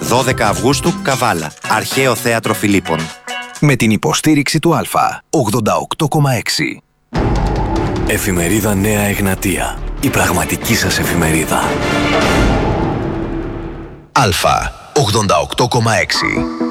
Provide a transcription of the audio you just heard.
12 Αυγούστου, Καβάλα. Αρχαίο Θέατρο Φιλίππων. Με την υποστήριξη του Α. 88,6. Εφημερίδα Νέα Εγνατία. Η πραγματική σας εφημερίδα. Α. 88,6.